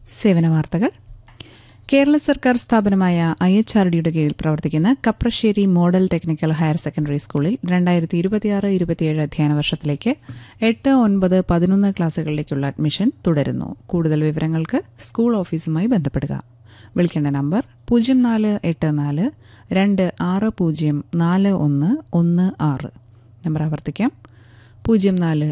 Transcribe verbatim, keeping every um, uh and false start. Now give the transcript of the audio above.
സേവന വാർത്തകൾ. കേരള സർക്കാർ സ്ഥാപനമായ ഐ എച്ച് ആർ ഡിയുടെ കീഴിൽ പ്രവർത്തിക്കുന്ന Kaprassery model technical higher secondary സ്കൂളിൽ രണ്ടായിരത്തി ഇരുപത്തിയാറ് ഇരുപത്തിയേഴ് അധ്യയന വർഷത്തിലേക്ക് എട്ട് ഒൻപത് പതിനൊന്ന് ക്ലാസുകളിലേക്കുള്ള അഡ്മിഷൻ തുടരുന്നു. കൂടുതൽ വിവരങ്ങൾക്ക് സ്കൂൾ ഓഫീസുമായി ബന്ധപ്പെടുക. വിളിക്കേണ്ട നമ്പർ പൂജ്യം നാല് എട്ട് നാല് രണ്ട് ആറ് പൂജ്യം നാല് ഒന്ന് ഒന്ന് ആറ്. നമ്പർ ആവർത്തിക്കാം, പൂജ്യം നാല്